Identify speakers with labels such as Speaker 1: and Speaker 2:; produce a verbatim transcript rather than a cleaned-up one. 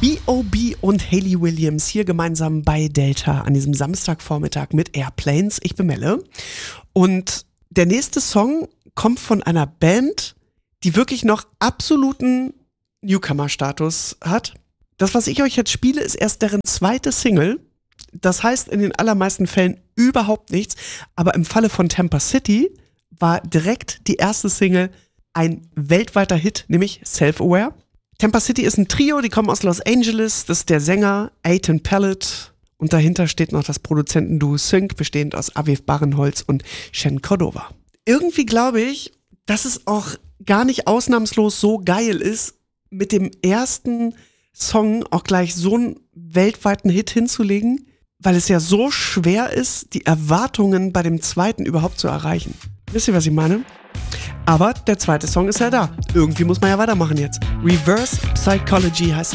Speaker 1: B O B und Hayley Williams hier gemeinsam bei Delta an diesem Samstagvormittag mit Airplanes. Ich bin Melle und der nächste Song kommt von einer Band, die wirklich noch absoluten Newcomer-Status hat. Das, was ich euch jetzt spiele, ist erst deren zweite Single. Das heißt in den allermeisten Fällen überhaupt nichts, aber im Falle von Tampa City war direkt die erste Single ein weltweiter Hit, nämlich Self-Aware. Tampa City ist ein Trio, die kommen aus Los Angeles. Das ist der Sänger Eitan Pellet und dahinter steht noch das Produzentenduo Sync, bestehend aus Aviv Barenholz und Shen Cordova. Irgendwie glaube ich, dass es auch gar nicht ausnahmslos so geil ist, mit dem ersten Song auch gleich so einen weltweiten Hit hinzulegen, weil es ja so schwer ist, die Erwartungen bei dem zweiten überhaupt zu erreichen. Wisst ihr, was ich meine? Aber der zweite Song ist ja da. Irgendwie muss man ja weitermachen jetzt. Reverse Psychology heißt